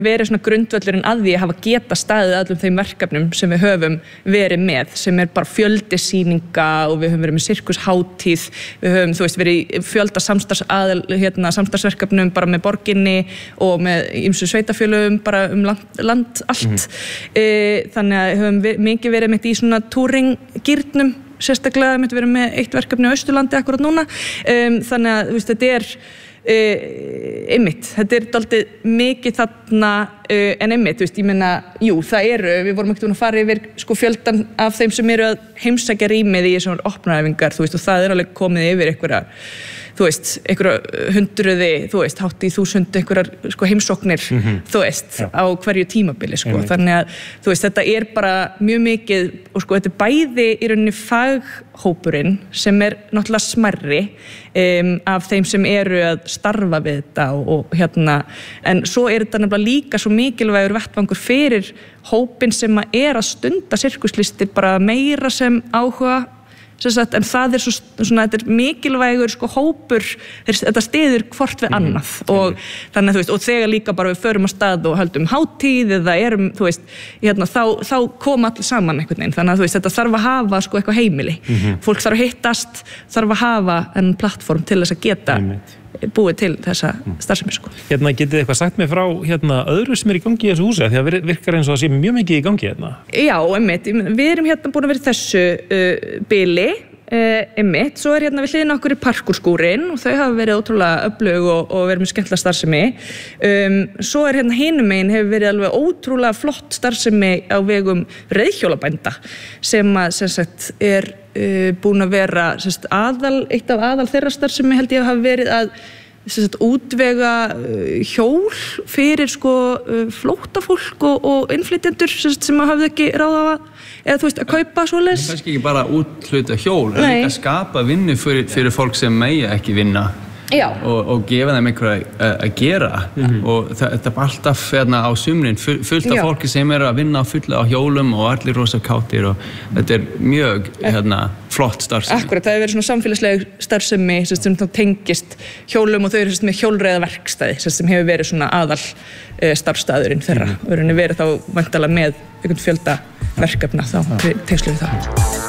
verið svona grundvöllurinn að því að hafa geta staðið öllum þeim verkefnum sem við höfum verið með, sem bara fjöldi sýninga og við höfum verið með sirkushátíð, við höfum, þú veist, verið í fjölda samstarfsverkefnum bara með borginni og með ýmsu sveitafélögum bara land allt. Þannig að höfum mikið verið með í svona túringgírnum, sérstaklega við verið með eitt verkefni á Austurlandi akkurat núna. Þannig að, þú veist, þetta einmitt, þetta dálítið mikið þarna en einmitt, þú veist, ég meina, jú, það við vorum ekkert að fara yfir sko fjöldan af þeim sem eru að heimsækja rýmið í þessum opnaæfingar, þú veist, og það alveg komið yfir einhverja, þú veist, einhverja hundruði, þú veist, hátt í 1000 einhverjar sko heimsóknir, þú veist, á hverju tímabili, sko, þannig að, þú veist, þetta bara mjög mikið, og sko, þetta bæði í rauninni faghópurinn sem náttúrulega smærri af þeim sem eru að starfa við þetta og hérna, en svo þetta nefnilega líka svo mikilvægur vettvangur fyrir hópinn sem að stunda sirkuslistir bara meira sem áhuga, en það svona, þetta mikilvægur sko hópur, þetta styður hvort við annað og þannig að þú veist, og þegar líka bara við förum á stað og höldum hátíð eða þú veist, hérna, þá koma allir saman einhvern veginn, þannig að þú veist, þetta þarf að hafa sko eitthvað heimili, fólk þarf að hittast, þarf að hafa en plattform til þess að geta búið til þessa starfsemi sko. Hérna, getið þið eitthvað sagt mér frá öðru sem í gangi í þessu húsi, því að virkar eins og það sé mjög mikið í gangi hérna? Já, einmitt, við erum búin að vera í þessu bili, einmitt, svo við hliðina okkur í parkúrskúrin og þau hafa verið ótrúlega öflug og verið með skemmtilega starfsemi. Svo hinum megin hefur verið alveg ótrúlega flott starfsemi á vegum reiðhjólabænda sem sagt búin að vera eitt af aðal þeirra starfsemi held ég að hafa verið að útvega hjól fyrir sko flóttafólk og innflytjendur sem hafði ekki ráð á eða þú veist að kaupa svoleiðis. Kannski ekki bara úthluta hjól, en líka skapa vinnu fyrir fólk sem mega ekki vinna. Og gefa þeim einhverja að gera og þetta alltaf á sumrin fullt af fólki sem að vinna fulla á hjólum og allir rosa kátir og þetta mjög flott starfsemi. Akkurat, það hefur verið svona samfélagsleg starfsemi sem tengist hjólum og þau eru með hjólreiðaverkstæði sem hefur verið svona aðal starfsstaðurinn þeirra og verið þá væntanlega með einhvern fjölda verkefna þá tengslu við það.